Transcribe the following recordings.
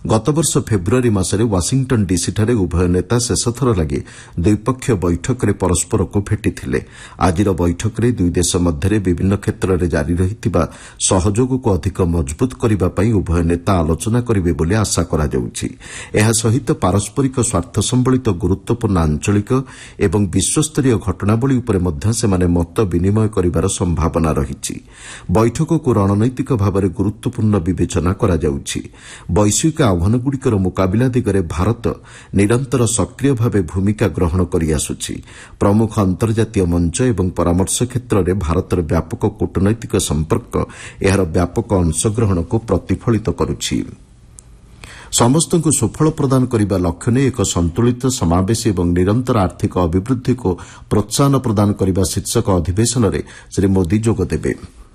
ଗତବର୍ଷ ଫେବୃଆରୀ ମାସରେ ୱାଶିଂଟନ୍ ଡିସିଠାରେ ଉଭୟ ନେତା ଶେଷଥର ଲାଗି ଦ୍ୱିପକ୍ଷୀୟ ବୈଠକରେ ପରସ୍କରକୁ ଭେଟିଥିଲେ। ଆଜିର ବୈଠକରେ ଦୁଇ ଦେଶ ମଧ୍ୟରେ ବିଭିନ୍ନ କ୍ଷେତ୍ରରେ ଜାରି ରହିଥିବା ସହଯୋଗକୁ ଅଧିକ ମଜବୁତ କରିବା ପାଇଁ ଉଭୟ ନେତା ଆଲୋଚନା କରିବେ ବୋଲି ଆଶା କରାଯାଉଛି। ଏହା ସହିତ ପାରସ୍ପରିକ ସ୍ୱାର୍ଥ ସମ୍ବଳିତ ଗୁରୁତ୍ୱପୂର୍ଣ୍ଣ ଆଞ୍ଚଳିକ ଏବଂ ବିଶ୍ୱସ୍ତରୀୟ ଘଟଣାବଳୀ ଉପରେ ମଧ୍ୟ ସେମାନେ ମତ ବିନିମୟ କରିବାର ସମ୍ଭାବନା ରହିଛି। ବୈଠକକୁ ରଣନୈତିକ ଭାବରେ ଗୁରୁତ୍ୱପୂର୍ଣ୍ଣ ବିବେଚନା କରାଯାଉଛି। ବୈଶ୍ୱିକ ଆହ୍ୱାନଗୁଡ଼ିକର ମୁକାବିଲା ଦିଗରେ ଭାରତ ନିରନ୍ତର ସକ୍ରିୟ ଭାବେ ଭୂମିକା ଗ୍ରହଣ କରିଆସୁଛି। ପ୍ରମୁଖ ଅନ୍ତର୍ଜାତୀୟ ମଞ୍ଚ ଏବଂ ପରାମର୍ଶ କ୍ଷେତ୍ରରେ ଭାରତର ବ୍ୟାପକ କୂଟନୈତିକ ସମ୍ପର୍କ ଏହାର ବ୍ୟାପକ ଅଂଶଗ୍ରହଣକୁ ପ୍ରତିଫଳିତ କରୁଛି। ସମସ୍ତଙ୍କୁ ସୁଫଳ ପ୍ରଦାନ କରିବା ଲକ୍ଷ୍ୟ ନେଇ ଏକ ସନ୍ତୁଳିତ ସମାବେଶୀ ଏବଂ ନିରନ୍ତର ଆର୍ଥିକ ଅଭିବୃଦ୍ଧିକୁ ପ୍ରୋତ୍ସାହନ ପ୍ରଦାନ କରିବା ଶୀର୍ଷକ ଅଧିବେଶନରେ ଶ୍ରୀ ମୋଦି ଯୋଗଦେବେ।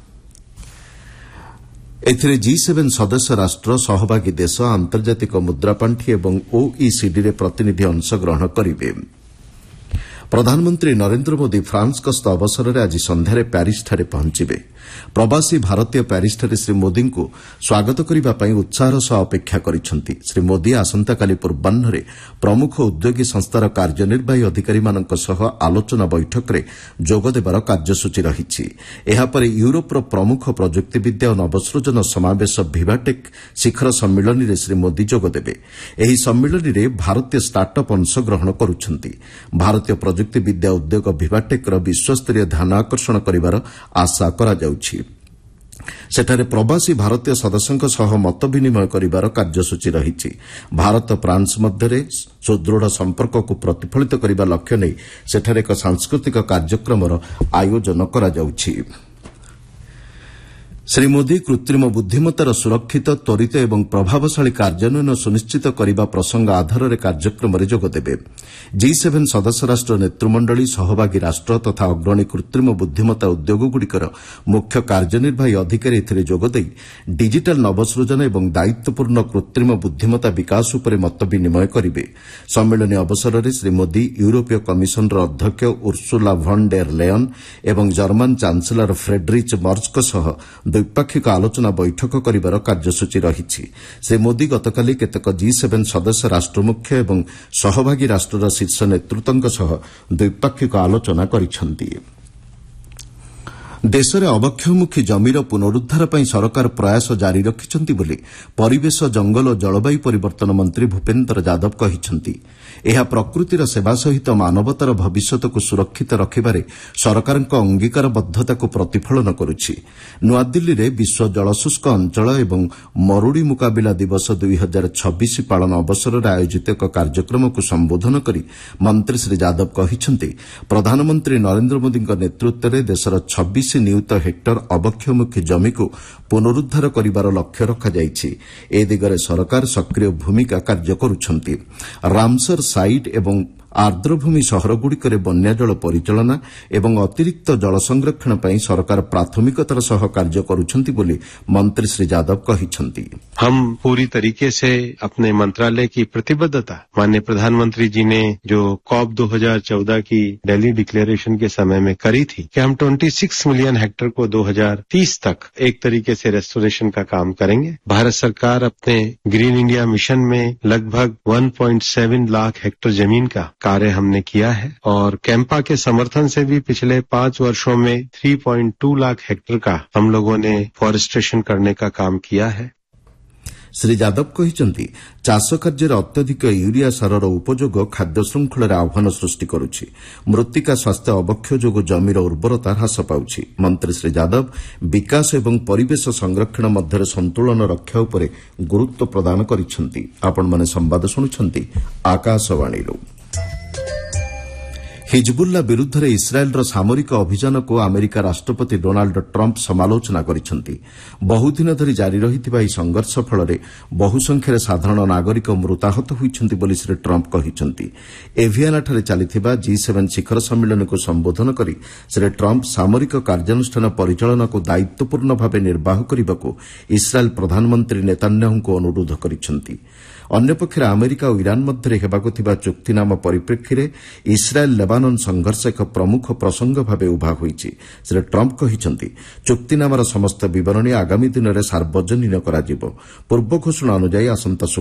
ଏଥିରେ G7 ସଦସ୍ୟ ରାଷ୍ଟ୍ର, ସହଭାଗୀ ଦେଶ, ଆନ୍ତର୍ଜାତିକ ମୁଦ୍ରାପାଣ୍ଠି ଏବଂ OECDରେ ପ୍ରତିନିଧି ଅଂଶଗ୍ରହଣ କରିବେ। ପ୍ରଧାନମନ୍ତ୍ରୀ ନରେନ୍ଦ୍ର ମୋଦି ଫ୍ରାନ୍ସ ଗସ୍ତ ଅବସରରେ ଆଜି ସନ୍ଧ୍ୟାରେ ପ୍ୟାରିସ୍ଠାରେ ପହଞ୍ଚିବେ। ପ୍ରବାସୀ ଭାରତୀୟ ପ୍ୟାରିସ୍ଠାରେ ଶ୍ରୀ ମୋଦିଙ୍କୁ ସ୍ୱାଗତ କରିବା ପାଇଁ ଉତ୍ସାହର ସହ ଅପେକ୍ଷା କରିଛନ୍ତି। ଶ୍ରୀ ମୋଦି ଆସନ୍ତାକାଲି ପୂର୍ବାହ୍ନରେ ପ୍ରମୁଖ ଉଦ୍ୟୋଗୀ ସଂସ୍ଥାର କାର୍ଯ୍ୟନିର୍ବାହୀ ଅଧିକାରୀମାନଙ୍କ ସହ ଆଲୋଚନା ବୈଠକରେ ଯୋଗଦେବାର କାର୍ଯ୍ୟସୂଚୀ ରହିଛି। ଏହାପରେ ୟୁରୋପର ପ୍ରମୁଖ ପ୍ରଯୁକ୍ତିବିଦ୍ୟା ଓ ନବସୃଜନ ସମାବେଶ ଭିଭାଟେକ୍ ଶିଖର ସମ୍ମିଳନୀରେ ଶ୍ରୀ ମୋଦି ଯୋଗଦେବେ। ଏହି ସମ୍ମିଳନୀରେ ଭାରତୀୟ ଷ୍ଟାର୍ଟଅପ୍ ଅଂଶଗ୍ରହଣ କରୁଛନ୍ତି। ଭାରତୀୟ ପ୍ରଯୁକ୍ତିବିଦ୍ୟା ଉଦ୍ୟୋଗ ଭିଭାଟେକ୍ର ବିଶ୍ୱସ୍ତରୀୟ ଧ୍ୟାନ ଆକର୍ଷଣ କରିବାର ଆଶା କରାଯାଉଛି। ସେଠାରେ ପ୍ରବାସୀ ଭାରତୀୟ ସଦସ୍ୟଙ୍କ ସହ ମତ ବିନିମୟ କରିବାର କାର୍ଯ୍ୟସୂଚୀ ରହିଛି। ଭାରତ ଫ୍ରାନ୍ସ ମଧ୍ୟରେ ସୁଦୃଢ଼ ସମ୍ପର୍କକୁ ପ୍ରତିଫଳିତ କରିବା ଲକ୍ଷ୍ୟ ନେଇ ସେଠାରେ ଏକ ସାଂସ୍କୃତିକ କାର୍ଯ୍ୟକ୍ରମର ଆୟୋଜନ କରାଯାଉଛି। ଶ୍ରୀ ମୋଦି କୃତ୍ରିମ ବୁଦ୍ଧିମତ୍ତାର ସୁରକ୍ଷିତ, ତ୍ୱରିତ ଏବଂ ପ୍ରଭାବଶାଳୀ କାର୍ଯ୍ୟାନ୍ୱୟନ ସୁନିଶ୍ଚିତ କରିବା ପ୍ରସଙ୍ଗ ଆଧାରରେ କାର୍ଯ୍ୟକ୍ରମରେ ଯୋଗଦେବେ। G7 ସଦସ୍ୟ ରାଷ୍ଟ୍ର ନେତୃମଣ୍ଡଳୀ, ସହଭାଗୀ ରାଷ୍ଟ୍ର ତଥା ଅଗ୍ରଣୀ କୃତ୍ରିମ ବୁଦ୍ଧିମତ୍ତା ଉଦ୍ୟୋଗଗୁଡ଼ିକର ମୁଖ୍ୟ କାର୍ଯ୍ୟନିର୍ବାହୀ ଅଧିକାରୀ ଏଥିରେ ଯୋଗଦେଇ ଡିଜିଟାଲ ନବସୃଜନ ଏବଂ ଦାୟିତ୍ୱପୂର୍ଣ୍ଣ କୃତ୍ରିମ ବୁଦ୍ଧିମତ୍ତା ବିକାଶ ଉପରେ ମତ ବିନିମୟ କରିବେ। ସମ୍ମିଳନୀ ଅବସରରେ ଶ୍ରୀ ମୋଦି ୟୁରୋପୀୟ କମିଶନର ଅଧ୍ୟକ୍ଷ ଉର୍ସୁଲା ଭନ୍ ଡେର୍ ଲେୟନ୍ ଏବଂ ଜର୍ମାନ ଚାନ୍ସେଲର ଫ୍ରେଡରିଚ୍ ମର୍ଜଙ୍କ ସହ ଦ୍ୱିପାକ୍ଷିକ ଆଲୋଚନା ବୈଠକ କରିବାର କାର୍ଯ୍ୟସୂଚୀ ରହିଛି। ଶ୍ରୀ ମୋଦି ଗତକାଲି କେତେକ G7 ସଦସ୍ୟ ରାଷ୍ଟ୍ରମୁଖ୍ୟ ଏବଂ ସହଭାଗୀ ରାଷ୍ଟ୍ରର ଶୀର୍ଷ ନେତୃତ୍ୱଙ୍କ ସହ ଦ୍ୱିପାକ୍ଷିକ ଆଲୋଚନା କରିଛନ୍ତି। ଦେଶରେ ଅବକ୍ଷୟମୁଖୀ ଜମିର ପୁନରୁଦ୍ଧାର ପାଇଁ ସରକାର ପ୍ରୟାସ ଜାରି ରଖିଛନ୍ତି ବୋଲି ପରିବେଶ, ଜଙ୍ଗଲ ଓ ଜଳବାୟୁ ପରିବର୍ତ୍ତନ ମନ୍ତ୍ରୀ ଭୂପେନ୍ଦ୍ର ଯାଦବ କହିଛନ୍ତି। ଏହା ପ୍ରକୃତିର ସେବା ସହିତ ମାନବତାର ଭବିଷ୍ୟତକୁ ସୁରକ୍ଷିତ ରଖିବାରେ ସରକାରଙ୍କ ଅଙ୍ଗୀକାରବଦ୍ଧତାକୁ ପ୍ରତିଫଳନ କରୁଛି। ନୂଆଦିଲ୍ଲୀରେ ବିଶ୍ୱ ଜଳଶୁଷ୍କ ଅଞ୍ଚଳ ଏବଂ ମରୁଡ଼ି ମୁକାବିଲା ଦିବସ 2026 ପାଳନ ଅବସରରେ ଆୟୋଜିତ ଏକ କାର୍ଯ୍ୟକ୍ରମକୁ ସମ୍ବୋଧନ କରି ମନ୍ତ୍ରୀ ଶ୍ରୀ ଯାଦବ କହିଛନ୍ତି, ପ୍ରଧାନମନ୍ତ୍ରୀ ନରେନ୍ଦ୍ର ମୋଦିଙ୍କ ନେତୃତ୍ୱରେ ଦେଶର 26 ନିୟୁତ ହେକ୍ଟର ଅବକ୍ଷୟମୁଖୀ ଜମିକୁ ପୁନରୁଦ୍ଧାର କରିବାର ଲକ୍ଷ୍ୟ ରଖାଯାଇଛି। ଏ ଦିଗରେ ସରକାର ସକ୍ରିୟ ଭୂମିକା କାର୍ଯ୍ୟ କରୁଛନ୍ତି। ରାମସର ସାଇଟ୍ ଏବଂ ଆର୍ଦ୍ରଭୂମି ସହରଗୁଡ଼ିକରେ ବନ୍ୟାଜଳ ପରିଚାଳନା ଏବଂ ଅତିରିକ୍ତ ଜଳ ସଂରକ୍ଷଣ ପାଇଁ ସରକାର ପ୍ରାଥମିକତାର ସହ କାର୍ଯ୍ୟ କରୁଛନ୍ତି ବୋଲି ମନ୍ତ୍ରୀ ଶ୍ରୀ ଯାଦବ କହିଛନ୍ତି। हम पूरी तरीके से अपने मंत्रालय की प्रतिबद्धता माननीय प्रधानमंत्री जी ने जो COP 2014 की दिल्ली डिक्लेरेशन के समय में करी थी कि हम 26 मिलियन हेक्टेयर को 2030 तक एक तरीके से रेस्टोरेशन का काम करेंगे। भारत सरकार अपने ग्रीन इंडिया मिशन में लगभग 1.7 लाख हेक्टेयर जमीन का कार्य हमने किया है और कैंपा के समर्थन से भी पिछले 5 वर्षों में 3.2 लाख हेक्टेयर का हम लोगों ने फॉरेस्टेशन करने का काम किया है। ଶ୍ରୀ ଯାଦବ କହିଛନ୍ତି, ଚାଷ କାର୍ଯ୍ୟରେ ଅତ୍ୟଧିକ ୟୁରିଆ ସାରର ଉପଯୋଗ ଖାଦ୍ୟ ଶୃଙ୍ଖଳରେ ଆହ୍ୱାନ ସୃଷ୍ଟି କରୁଛି। ମୃତ୍ତିକା ସ୍ୱାସ୍ଥ୍ୟ ଅବକ୍ଷୟ ଯୋଗୁଁ ଜମିର ଉର୍ବରତା ହ୍ରାସ ପାଉଛି। ମନ୍ତ୍ରୀ ଶ୍ରୀ ଯାଦବ ବିକାଶ ଏବଂ ପରିବେଶ ସଂରକ୍ଷଣ ମଧ୍ୟରେ ସନ୍ତୁଳନ ରକ୍ଷା ଉପରେ ଗୁରୁତ୍ୱ ପ୍ରଦାନ କରିଛନ୍ତି। ଆପଣମାନେ ସମ୍ବାଦ ଶୁଣୁଛନ୍ତି ଆକାଶବାଣୀରୁ। ହିଜବୁଲ୍ଲା ବିରୁଦ୍ଧରେ ଇସ୍ରାଏଲ୍ର ସାମରିକ ଅଭିଯାନକୁ ଆମେରିକା ରାଷ୍ଟ୍ରପତି ଡୋନାଲ୍ଡ ଟ୍ରମ୍ପ ସମାଲୋଚନା କରିଛନ୍ତି। ବହୁଦିନ ଧରି ଜାରି ରହିଥିବା ଏହି ସଂଘର୍ଷ ଫଳରେ ବହୁ ସଂଖ୍ୟାରେ ସାଧାରଣ ନାଗରିକ ମୃତାହତ ହୋଇଛନ୍ତି ବୋଲି ଶ୍ରୀ ଟ୍ରମ୍ପ କହିଛନ୍ତି। ଏଭିଆନାଠାରେ ଚାଲିଥିବା G7 ଶିଖର ସମ୍ମିଳନୀକୁ ସମ୍ବୋଧନ କରି ଶ୍ରୀ ଟ୍ରମ୍ପ ସାମରିକ କାର୍ଯ୍ୟାନୁଷ୍ଠାନ ପରିଚାଳନାକୁ ଦାୟିତ୍ୱପୂର୍ଣ୍ଣ ଭାବେ ନିର୍ବାହ କରିବାକୁ ଇସ୍ରାଏଲ୍ ପ୍ରଧାନମନ୍ତ୍ରୀ ନେତାନ୍ୟାହୁଙ୍କୁ ଅନୁରୋଧ କରିଛନ୍ତି। ଅନ୍ୟପକ୍ଷରେ ଆମେରିକା ଓ ଇରାନ୍ ମଧ୍ୟରେ ହେବାକୁ ଥିବା ଚୁକ୍ତିନାମା ପରିପ୍ରେକ୍ଷୀରେ ଇସ୍ରାଏଲ୍ ଲେବାନନ ସଂଘର୍ଷ ଏକ ପ୍ରମୁଖ ପ୍ରସଙ୍ଗ ଭାବେ ଉଭା ହୋଇଛି। ଶ୍ରୀ ଟ୍ରମ୍ପ କହିଛନ୍ତି, ଚୁକ୍ତିନାମାର ସମସ୍ତ ବିବରଣୀ ଆଗାମୀ ଦିନରେ ସାର୍ବଜନୀନ କରାଯିବ। ପୂର୍ବ ଘୋଷଣା ଅନୁଯାୟୀ ଆସନ୍ତା